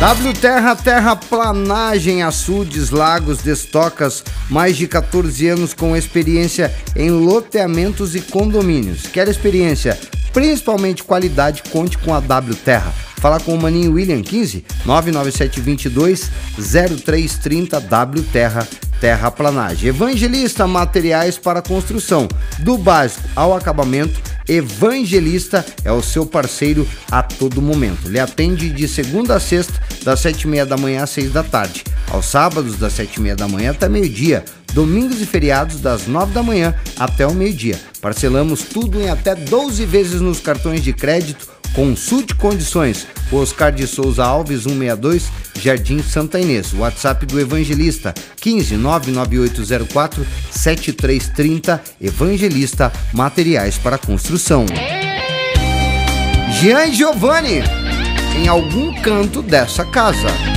W Terra, terraplanagem, açudes, lagos, destocas, mais de 14 anos com experiência em loteamentos e condomínios. Quer experiência, principalmente qualidade, conte com a W Terra. Fala com o Maninho William, 15 99722 0330, W Terra, terraplanagem. Evangelista, materiais para construção, do básico ao acabamento. Evangelista é o seu parceiro a todo momento. Ele atende de segunda a sexta, das 7h30 da manhã às 6 da tarde. Aos sábados, das 7h30 da manhã até meio-dia. Domingos e feriados, das 9 da manhã até o meio-dia. Parcelamos tudo em até 12 vezes nos cartões de crédito. Consulte condições. Oscar de Souza Alves, 162, Jardim Santa Inês. WhatsApp do Evangelista, 15 99804 7330. Evangelista, materiais para construção. Jean e Giovanni, em algum canto dessa casa.